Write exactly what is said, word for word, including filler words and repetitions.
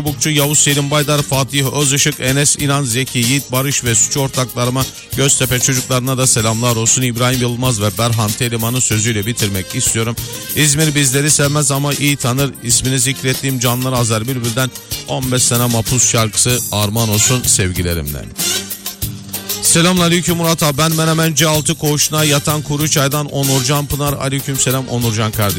Çubukçu, Yavuz Selim Baydar, Fatih Özışık, Enes İnan, Zeki Yiğit, Barış ve suç ortaklarıma, Göztepe çocuklarına da selamlar olsun. İbrahim Yılmaz ve Berhan Teliman'ın sözüyle bitirmek istiyorum. İzmir bizleri sevmez ama iyi tanır. İsmini zikrettiğim Canlar Azer Bülbül'den on beş sene mapus şarkısı armağan olsun sevgilerimle. Selamünaleyküm Murat abi, ben Menemenci altı Koğuşu'na yatan Kuruçay'dan Onurcan Pınar. Aleyküm selam Onurcan kardeşim.